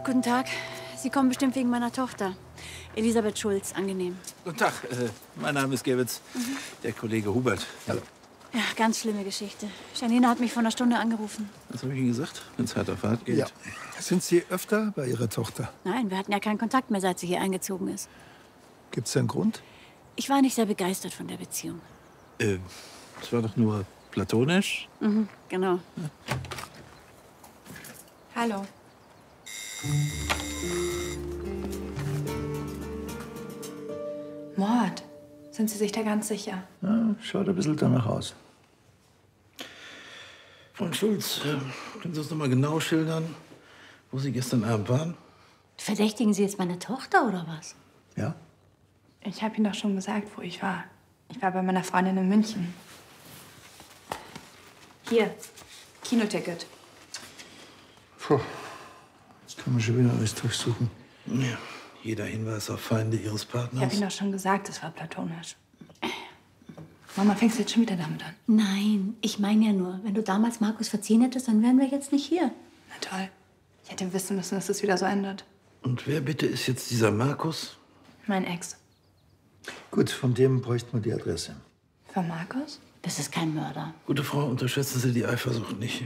Guten Tag. Sie kommen bestimmt wegen meiner Tochter. Elisabeth Schulz, angenehm. Guten Tag, mein Name ist Gewitz. Der Kollege Hubert. Hallo. Ja, ganz schlimme Geschichte. Janina hat mich vor einer Stunde angerufen. Was habe ich Ihnen gesagt, wenn es hart auf hart geht? Ja. Sind Sie öfter bei Ihrer Tochter? Nein, wir hatten ja keinen Kontakt mehr, seit sie hier eingezogen ist. Gibt's einen Grund? Ich war nicht sehr begeistert von der Beziehung. Es war doch nur platonisch. Mhm, genau. Hallo. Mord. Sind Sie sich da ganz sicher? Ja, schaut ein bisschen danach aus. Frau Schulz, können Sie uns noch mal genau schildern, wo Sie gestern Abend waren? Verdächtigen Sie jetzt meine Tochter oder was? Ja? Ich habe Ihnen doch schon gesagt, wo ich war. Ich war bei meiner Freundin in München. Hier, Kinoticket. Puh. Jetzt kann man schon wieder alles durchsuchen. Ja, jeder Hinweis auf Feinde Ihres Ich habe Partners. Ihnen doch schon gesagt, es war platonisch. Mama, fängst du jetzt schon wieder damit an? Nein, ich meine ja nur, wenn du damals Markus verziehen hättest, dann wären wir jetzt nicht hier. Na toll. Ich hätte wissen müssen, dass es wieder so ändert. Und wer bitte ist jetzt dieser Markus? Mein Ex. Gut, von dem bräuchten wir die Adresse. Von Markus? Das ist kein Mörder. Gute Frau, unterschätzen Sie die Eifersucht nicht.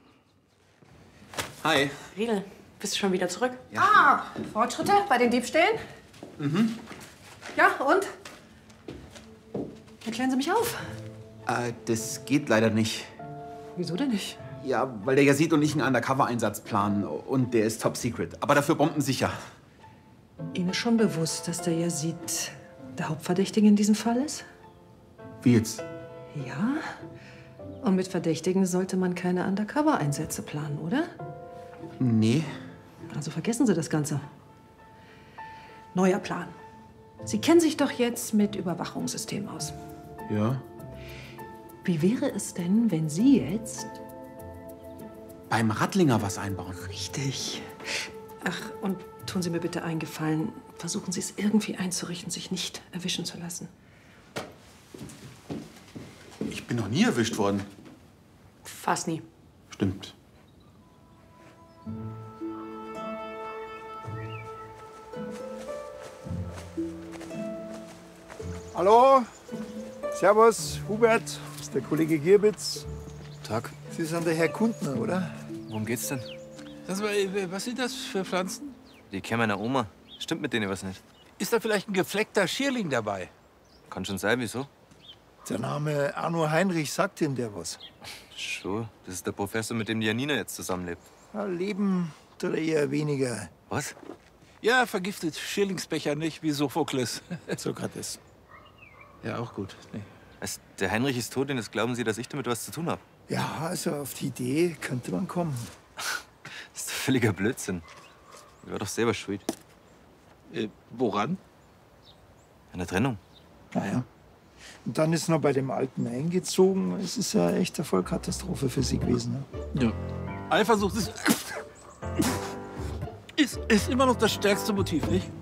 Hi. Riedel, bist du schon wieder zurück? Ah, Fortschritte bei den Diebstählen? Ja, und? Erklären Sie mich auf. Das geht leider nicht. Wieso denn nicht? Ja, weil der Yazid und ich einen Undercover-Einsatz planen. Und der ist top secret. Aber dafür bombensicher. Ihnen ist schon bewusst, dass der Yazid der Hauptverdächtige in diesem Fall ist? Wie jetzt? Ja. Und mit Verdächtigen sollte man keine Undercover-Einsätze planen, oder? Nee. Also vergessen Sie das Ganze. Neuer Plan. Sie kennen sich doch jetzt mit Überwachungssystemen aus. Ja. Wie wäre es denn, wenn Sie jetzt... Beim Rattlinger was einbauen. Richtig. Ach, und tun Sie mir bitte einen Gefallen. Versuchen Sie es irgendwie einzurichten, sich nicht erwischen zu lassen. Ich bin noch nie erwischt worden. Fast nie. Stimmt. Hallo? Servus, Hubert. Das ist der Kollege Gierbitz. Tag. Sie sind der Herr Kundner, oder? Worum geht's denn? Was sind das für Pflanzen? Die kennen meiner Oma. Stimmt mit denen was nicht? Ist da vielleicht ein gefleckter Schierling dabei? Kann schon sein, wieso? Der Name Arno Heinrich sagt Ihnen der was. Schon. Das ist der Professor, mit dem die Janina jetzt zusammenlebt. Ja, Leben tut er eher weniger. Was? Ja, vergiftet Schierlingsbecher nicht, wie Sophokles. Sokrates. Ja, auch gut. Nee. Also, der Heinrich ist tot und jetzt glauben Sie, dass ich damit was zu tun habe. Ja, also auf die Idee könnte man kommen. Das ist doch völliger Blödsinn. Ich war doch selber schuld. Woran? An der Trennung. Naja. Und dann ist noch bei dem Alten eingezogen. Es ist ja echt eine Vollkatastrophe für Sie gewesen. Ne? Ja. Eifersucht ist immer noch das stärkste Motiv, nicht?